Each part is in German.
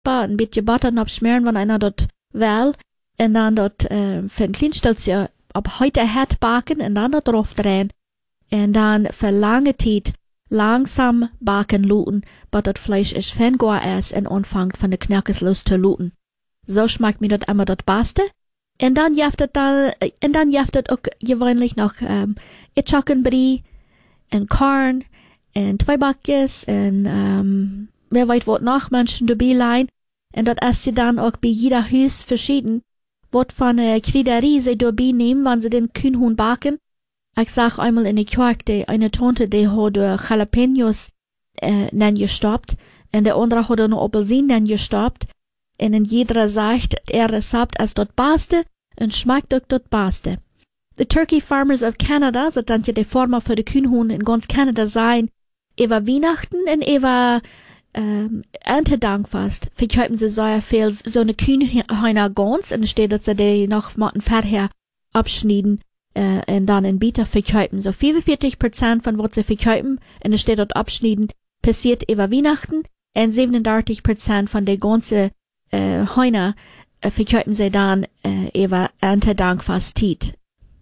ein bisschen Butter abschmieren, wenn einer dort will, und dann dort für ein Kleinstelzchen ab heute hart backen und dann dort drauf drehen, und dann für lange Zeit langsam backen luten, bis das Fleisch ist fein gar ist und anfängt von der Knackes los zu luten. So schmeckt mir das immer das Beste. Und dann jaftet auch gewöhnlich noch Itchackenbrie und Korn und 2 Backjes und wer weiß was noch Menschen dabei lein. Und das ist sie dann auch bei jeder Haus verschieden, was von Kräuterie sie dabei nehmen, wenn sie den Kühnhuhn backen. Ich sag einmal in der Kirche, eine Tante, die hat Jalapenos gestoppt und der andere hat eine Apfelsinen gestoppt. Und in jeder sagt, Rezept ist das Beste und schmeckt auch das Beste. The Turkey Farmers of Canada, so dann ja die Firma für die Kühnhuhn in ganz Kanada sein, über Weihnachten und über Erntedankfest verkaufen sie sehr viel so eine Kühnhühner ganz und steht, dass sie die nach Monaten vorher abschneiden und dann in Bieter verkaufen. So 45% von was sie verkaufen und es steht dort abschneiden, passiert über Weihnachten und 37% von der ganzen Hühner verkaufen sie dann über Erntedankfest.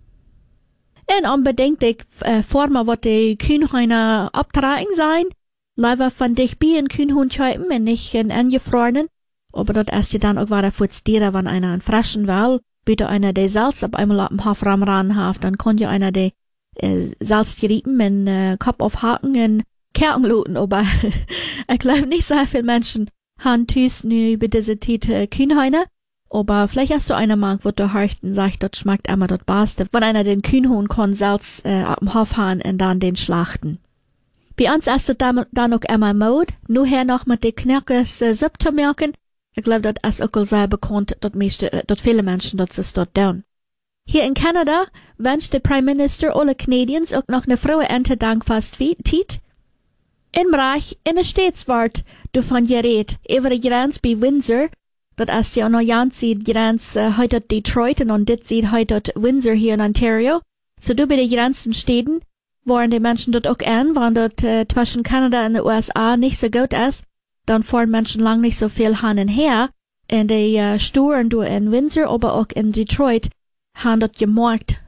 Und unbedingt die Formen, was die Kühnhühner abtragen sein, leider von dich bei ein Kühnhuhn kaufen und nicht ein angefrorenen. Aber das ist ja dann auch wieder für die Tiere, wenn einer einen frischen will, bitte einer der Salz ab einmal auf dem Hafram ranhaft, dann kann ja einer der Salz gerieben und Kopf aufhaken und Kerken looten. Aber ich glaube nicht so viele Menschen haben Tüß nu über diese Zeit Kühnhühner. Aber vielleicht hast du einer mag, wo du hörst und sagst, das schmeckt immer das Beste. Wenn einer den Kühnhuhn kann Salz auf dem Hof haben und dann den schlachten. Bei uns ist es dann auch immer Mode, nur her noch mit den Knackes Suppe zu merken. Ich glaube, das ist auch sehr bekannt, dass viele Menschen das dort tun. Hier in Kanada wünscht der Prime Minister alle Canadiens auch noch eine frohe Erntedankfest Tiet. Im Bereich in der Staatswart, du von gerät, über die Grenze bei Windsor, das ist ja noch ganz die Grenze heute Detroit und das sieht heute Windsor hier in Ontario. So du bei den Grenzen stehen, waren die Menschen dort auch an, wenn dort zwischen Kanada und den USA nicht so gut ist, dann fahren Menschen lang nicht so viel hin und her. Und die Sturen du in Windsor, aber auch in Detroit, haben dort gemerkt,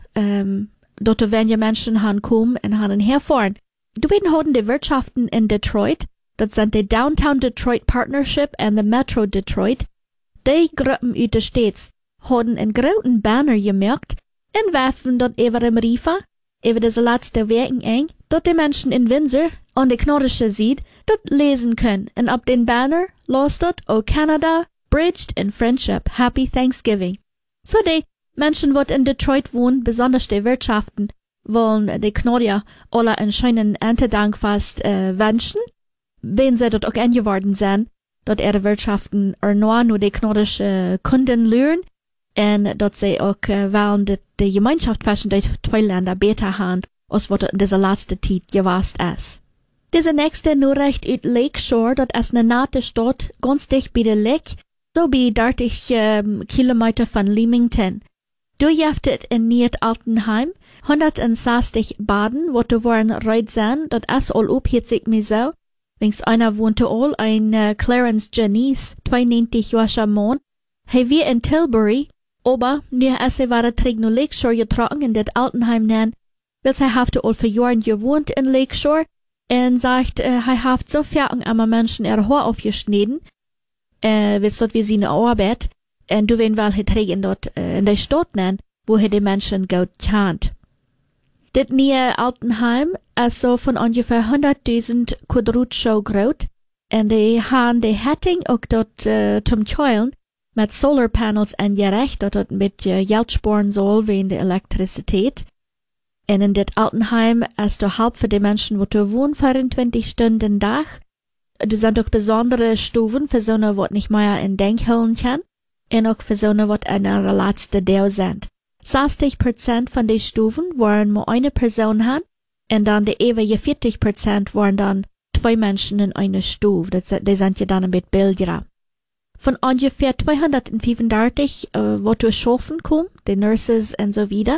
dort werden die Menschen kommen und hin und her fahren. Du werden heute die Wirtschaften in Detroit, das sind die Downtown Detroit Partnership und die Metro Detroit. Die Gruppen uit de States haben einen großen Banner gemerkt und werfen dort über im Riefer, über diese letzte Wochen eng, dort die Menschen in Windsor an die Knordische Seite dort lesen können. Und ab den Banner los dort, O Canada, bridged in friendship, happy Thanksgiving. So die Menschen, die in Detroit wohnen, besonders die Wirtschaften, wollen die Knodier alle einen schönen Erntedankfest wünschen, wenn sie dort auch eingeworden sind, dort ihre Wirtschaften nur die knordische Kunden lernen und dort sie auch wollen die Gemeinschaft zwischen den 2 Ländern besser haben, als was in dieser letzten Zeit gewesen ist. Diese nächste Nachricht uit Lakeshore, dort ist eine nette Stadt, ganz dicht bei der Lake, so bei 30 Kilometer von Leamington. Du jeftet in Nied-Altenheim, 160 Baden, wo du waren reut sein, dort ist all uphitzig mir so. Wings einer wohnte all ein Clarence Janice, 92 Jahre Mann. Hij wie in Tilbury, aber nu als hij war terug naar Lakeshore getrokken in dit Altenheim nen, wil hij heeft al voor jaren gewohnt in Lakeshore en sagt, hij heeft so viel arme Menschen ihr Haar aufgeschnitten, wil dort wie seine Arbeit, en du wen wel hij terug in dort in der Stadt nen, wo hij die Menschen gut kennt. Dit nieuwe Altenheim ist so von ungefähr 100.000 Quadratmeter groß und die haben die Hetting auch dort zum Chillen mit Solarpanels angerecht, dort mit Geld sparen soll wegen der Elektrizität. Und in dit Altenheim ist der halb für die Menschen, wo du wohnen, 24 Stunden Tag. Da sind auch besondere Stufen für so eine, was nicht mehr in Denkhüllen kann und auch für so eine, was in der letzten Teil sind. 60% von den Stufen waren nur eine Person haben und dann die ewige 40% waren dann 2 Menschen in einer Stufe. Die sind ja dann ein bisschen billiger. Von ungefähr 235, wo du schaffen kommen, die Nurses und so wieder.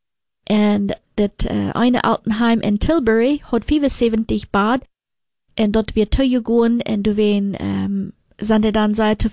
Und das eine Altenheim in Tilbury hat 75 Bad und dort wird teuer gehen und du wen sind die dann sehr